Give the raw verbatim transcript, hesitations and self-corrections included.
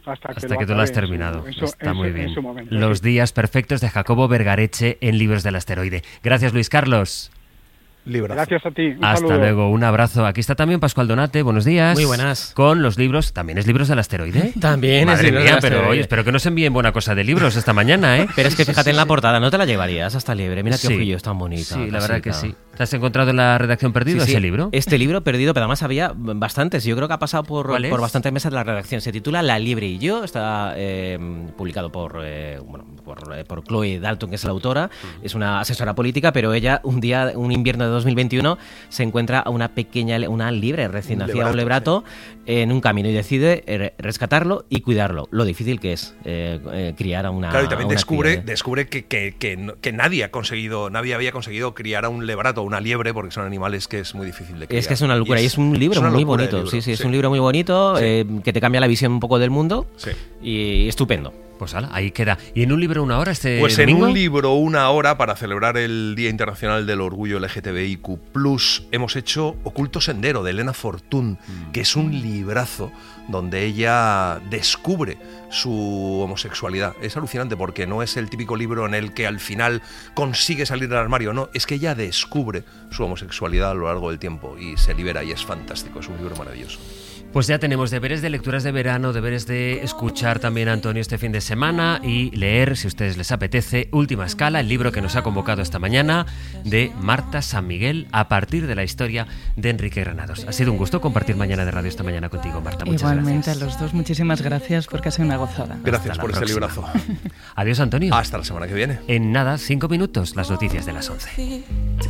hasta que, hasta lo que tú lo has acabe terminado. En su, Está en muy su, bien. En su momento, Los sí. días perfectos de Jacobo Vergareche en Libros del Asteroide. Gracias, Luis Carlos. Librazo. Gracias a ti. Un Hasta saludo. luego, un abrazo. Aquí está también Pascual Donate, buenos días. Muy buenas. Con los libros, ¿también es Libros del Asteroide? También Madre es Libros mía, del pero Asteroide. oye, espero que nos envíen buena cosa de libros esta mañana, ¿eh? Pero es que fíjate en la portada, no te la llevarías hasta Liebre. Mira qué Sí. ojillos tan bonita. Sí, la verdad que casita. sí. ¿Te has encontrado en la redacción perdido Sí, sí. ese libro? Este libro perdido, pero además había bastantes. Yo creo que ha pasado por, ¿Cuál es? por bastantes mesas de la redacción. Se titula La Liebre y yo. Está eh, publicado por, eh, bueno, por, eh, por Chloe Dalton, que es la autora. Uh-huh. Es una asesora política, pero ella un día, un invierno de dos mil veintiuno, se encuentra a una pequeña, una liebre recién nacida, un lebrato, sí. en un camino y decide eh, rescatarlo y cuidarlo. Lo difícil que es eh, eh, criar a una. Claro, y también descubre, cría, ¿eh? descubre que, que, que, que nadie ha conseguido, nadie había conseguido criar a un lebrato o una liebre, porque son animales que es muy difícil de criar. Es que es una locura, y es, y es un libro es muy bonito. Libro. Sí, sí, es sí. un libro muy bonito, sí. eh, que te cambia la visión un poco del mundo, sí. y estupendo. Pues ala, ahí queda. ¿Y en un libro una hora este Pues domingo? En un libro una hora para celebrar el Día Internacional del Orgullo L G T B I Q plus, hemos hecho Oculto Sendero, de Elena Fortún, mm. que es un librazo donde ella descubre su homosexualidad. Es alucinante porque no es el típico libro en el que al final consigue salir del armario, no, es que ella descubre su homosexualidad a lo largo del tiempo y se libera, y es fantástico, es un libro maravilloso. Pues ya tenemos deberes de lecturas de verano, deberes de escuchar también a Antonio este fin de semana y leer, si a ustedes les apetece, Última Escala, el libro que nos ha convocado esta mañana de Marta San Miguel, a partir de la historia de Enrique Granados. Ha sido un gusto compartir Mañana de Radio esta mañana contigo, Marta. Muchas Igualmente gracias. a los dos, muchísimas gracias porque ha sido una gozada. Gracias por ese librazo. Adiós, Antonio. Hasta la semana que viene. En nada, cinco minutos, las noticias de las once.